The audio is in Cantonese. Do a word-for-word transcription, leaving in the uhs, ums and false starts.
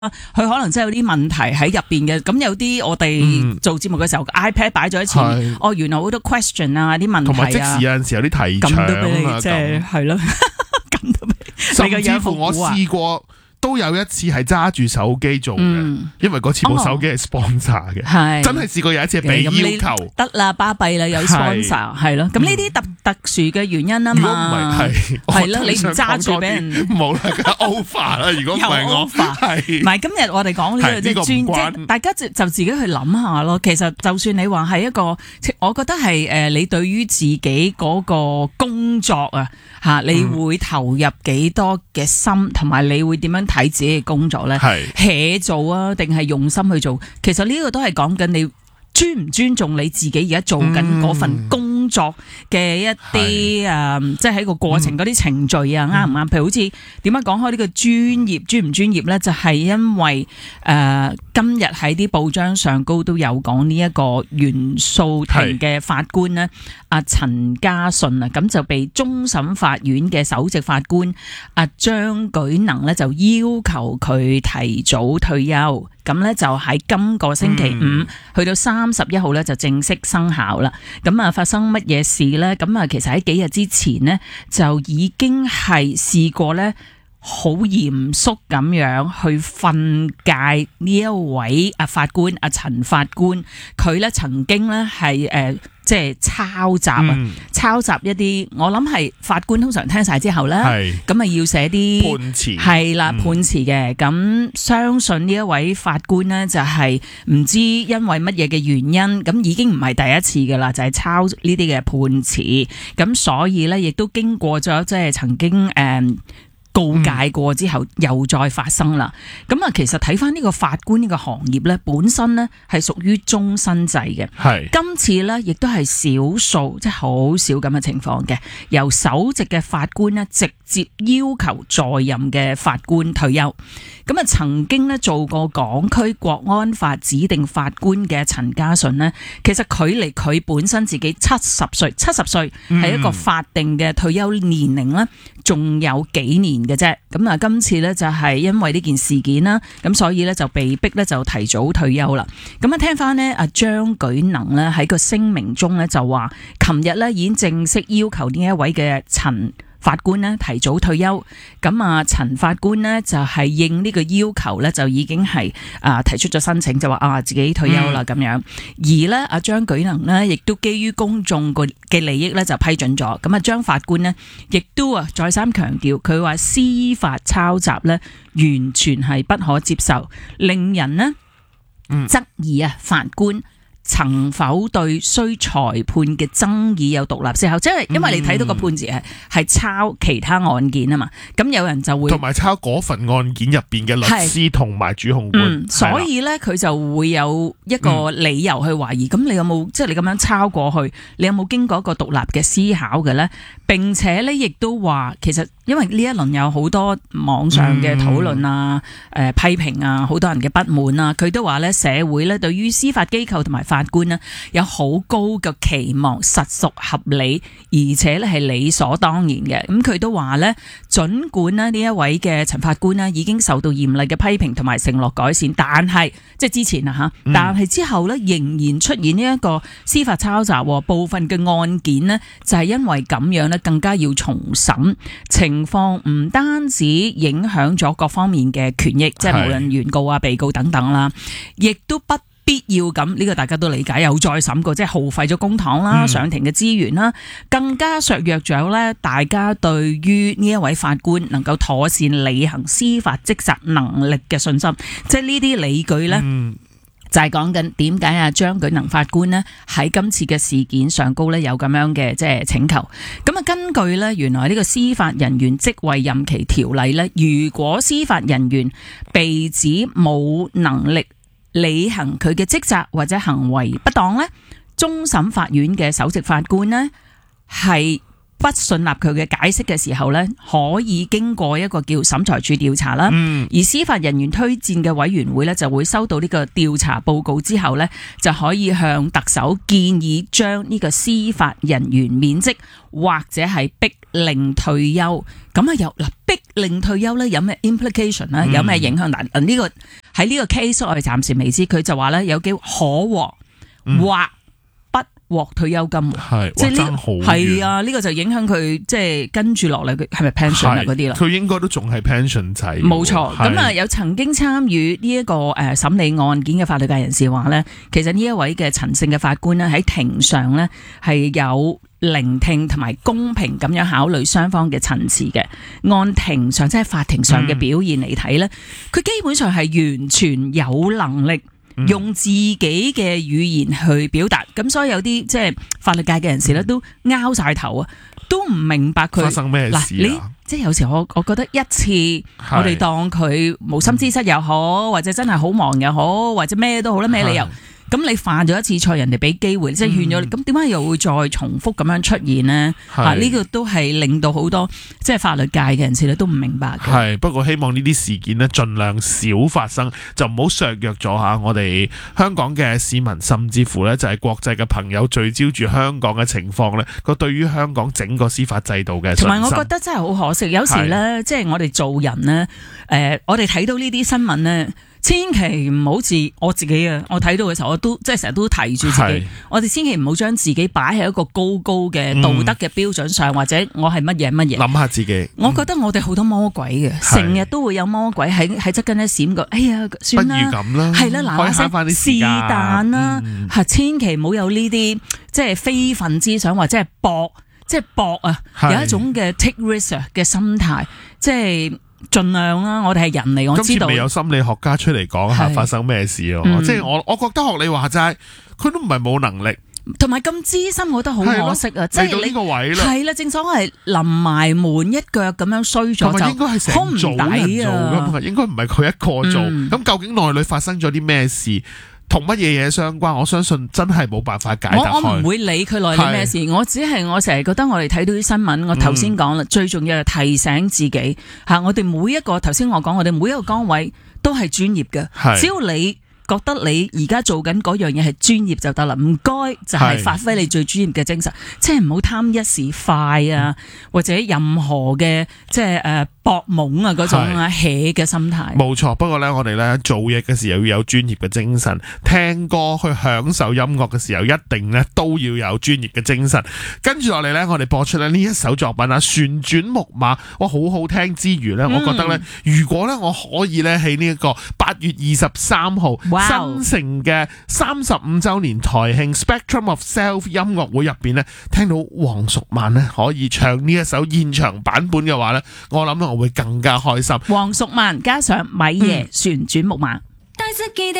佢可能真係有啲問題喺入邊嘅，咁有啲我哋做節目嘅時候、嗯、iPad 擺咗喺前面，哦，原來好多 question 啊，啲問題啊， 同埋即時有陣時有啲提搶咁都俾你啊， 即係係咯，咁都俾甚至乎我試過。都有一次係揸住手機做嘅、嗯，因為嗰次部手機係 sponsor 嘅，係、哦、真係試過有一次係被要求， 得啦，巴閉啦，有 sponsor 係咯，咁呢啲特特殊嘅原因啊嘛， 如果唔係係係啦， 你唔揸住俾人冇啦，over 啦，如果唔係我係唔係今日我哋講呢個即係專，即係大家就就自己去諗下咯。其實就算你話係一個，我覺得係誒，你對於自己嗰個工作啊嚇，你會投入幾多嘅心，同埋你會點樣睇自己嘅工作咧？hea做啊，定係用心去做？其實呢個都係講緊你尊唔尊重你自己而家做緊嗰份工作嘅一啲誒、嗯，即係喺個過程嗰啲程序啊，啱唔啱？譬如好似點樣講開呢個專業專唔專業咧？就係、是、因為誒、呃、今日喺啲報章上高都有講呢一個原訴庭嘅法官咧，阿陳家順啊，咁就被終審法院嘅首席法官阿張舉能咧就要求佢提早退休。咁咧就喺今個星期五、嗯、去到三十一號咧就正式生效啦。咁啊發生乜嘢事咧？咁啊其實喺幾日之前呢，就已經係試過咧好嚴肅咁樣去訓誡呢一位啊法官阿陳法官，佢咧曾經咧係誒即係抄襲啊、嗯，抄襲一啲我諗係法官通常聽晒之後咧，咁啊要寫啲判詞， 係啦判詞嘅。咁、嗯、相信呢一位法官呢，就係唔知因為乜嘢嘅原因，咁已經唔係第一次噶啦，就係、是、抄呢啲嘅判詞。咁所以咧亦都經過咗即係曾經誒。嗯告誡過之後又再發生啦，咁、嗯、啊其實睇翻呢個法官呢個行業咧，本身咧係屬於終身制嘅，係今次咧亦都係少數，即係好少咁嘅情況嘅，由首席嘅法官咧直接要求在任嘅法官退休。咁啊曾經咧做過港區國安法指定法官嘅陳家順呢，其實距離佢本身自己七十歲，七十歲係一個法定嘅退休年齡咧，仲有幾年嘅啫。咁啊今次咧就係因為呢件事件啦，咁所以咧就被逼咧就提早退休啦。咁啊聽翻呢，阿張舉能咧喺個聲明中咧就話，琴日咧已經正式要求呢一位嘅陳法官呢提早退休，咁啊陳法官呢就係應呢個要求呢，就已經係啊提出咗申請，就話啊自己退休啦咁樣。而呢，阿張舉能呢亦都基於公眾個嘅利益呢，就批准咗。咁啊張法官呢亦都啊再三強調，佢話司法抄襲呢完全係不可接受，令人呢質疑啊法官曾否對需裁判嘅爭議有獨立思考？即係因為你睇到個判詞係係抄其他案件啊嘛，咁有人就會同埋抄嗰份案件入邊嘅律師同埋主控官， 嗯、所以咧佢就會有一個理由去懷疑。咁、嗯、你有冇即係你咁樣抄過去？你有冇經過一個獨立嘅思考嘅咧？並且咧亦都話，其實因為呢一輪有好多網上嘅討論啊、誒、嗯呃、批評啊，好多人嘅不滿啊，佢都話咧社會咧對於司法機構同埋法官呢有好高嘅期望，實屬合理，而且咧係理所當然嘅。咁佢都話咧，儘管咧呢一位嘅陳法官呢已經受到嚴厲嘅批評同埋承諾改善，但係即係之前啊嚇，但係之後咧仍然出現呢一個司法抄襲，部分嘅案件呢就係因為咁樣咧更加要重審，情況唔單止影響咗各方面嘅權益，即係無論原告啊、被告等等啦，亦都不必要咁，呢、這個大家都理解，有再審過，即係耗費咗公帑啦、上庭嘅資源啦，更加削弱咗咧大家對於呢一位法官能夠妥善履行司法職責能力嘅信心。即係呢啲理據咧、嗯，就係講緊點解啊張舉能法官呢喺今次嘅事件上高咧有咁樣嘅即係請求。咁啊根據咧原來呢個司法人員職位任期條例咧，如果司法人員被指冇能力履行佢嘅職責或者行為不當呢，終審法院嘅首席法官呢係不信納佢嘅解釋嘅時候呢，可以經過一個叫審裁處調查啦、嗯。而司法人員推薦嘅委員會呢，就會收到呢個調查報告之後呢，就可以向特首建議將呢個司法人員免職或者係逼令退休，咁啊有嗱逼令退休咧有咩 implication 咧？有咩影響？嗱、嗯，呢、這個喺呢個 case 我哋暫時未知，佢就話咧有機會可獲、嗯、或不獲退休金， 係即係呢係啊，呢、這個就影響佢即係跟住落嚟佢係咪 pension 啊嗰啲啦？ 佢應該都仲係 pension 制， 冇錯。咁啊有曾經參與呢一個誒審理案件嘅法律界人士話咧，其實呢一位嘅陳姓嘅法官咧喺庭上咧係有聆聽同埋公平咁樣考慮雙方嘅陳詞嘅，按庭上即係法庭上嘅表現嚟睇咧，佢、嗯、基本上係完全有能力用自己嘅語言去表達，咁、嗯、所以有啲即係法律界嘅人士咧都拗晒頭啊，都唔明白佢發生咩事啊？ 你即係有時我我覺得一次我哋當佢無心之失又好，或者真係好忙又好，或者咩都好啦，咩理由？咁你犯咗一次錯，人哋俾機會，即係勸咗你，咁點解又會再重複咁樣出現呢？啊，呢個都係令到好多即係法律界嘅人士咧都唔明白嘅。係， 不過希望呢啲事件呢盡量少發生，就唔好削弱咗吓我哋香港嘅市民，甚至乎呢就係國際嘅朋友聚焦住香港嘅情況呢，佢對於香港整個司法制度嘅信心。同埋我覺得真係好可惜，有時呢，即係我哋做人呢，誒、呃，我哋睇到呢啲新聞呢。千祈唔好似我自己啊！我睇到嘅時候，我都即係成日都提住自己。我哋千祈唔好將自己擺喺一個高高嘅道德嘅標準上，嗯、或者我係乜嘢乜嘢。諗下自己。嗯、 我覺得我哋好多魔鬼嘅，成日都會有魔鬼喺喺側跟咧閃過。哎呀，算啦， 不如咁啦， 係啦，嗱嗱聲是但啦，係、嗯、千祈唔好有呢啲即係非分之想，或者係搏，即係搏啊！有一種嘅 take risk 嘅心態，即係。盡量啦，我哋係人嚟，我知道。 今次未有心理學家出嚟講下發生咩事咯，嗯、即係我我覺得學你話齋，佢都唔係冇能力， 同埋咁資深，我覺得好可惜啊！即係你呢個位啦，係啦，正所謂臨埋門一腳咁樣衰咗就， 應該係成組人做噶嘛，應該唔係佢一個做。咁、嗯、究竟內裏發生咗啲咩事？同乜嘢嘢相關？我相信真係冇辦法解答開。 我我唔會理佢內裏咩事，我只係我成日覺得我哋睇到啲新聞，我頭先講啦，最重要係提醒自己吓，我哋每一個頭先我講，我哋每一個崗位都係專業嘅，只要你覺得你而家做緊嗰樣嘢係專業就得啦，唔該就係發揮你最專業嘅精神，即係唔好貪一時快啊，或者任何嘅即係誒搏懵啊嗰種啊 hea 嘅心態。 冇錯，不過咧我哋咧做嘢嘅時候要有專業嘅精神，聽歌去享受音樂嘅時候一定咧都要有專業嘅精神。跟住落嚟咧，我哋播出咧呢一首作品啊，旋轉木馬，哇好好聽之餘咧，嗯、我覺得咧如果咧我可以咧喺呢一個八月二十三號。新城嘅三十五周年台慶 Spectrum of Self 音樂會入邊咧，聽到黃淑蔓咧可以唱呢一首現場版本嘅話咧，我諗咧我會更加開心。 黃淑蔓加上米爺旋轉木馬。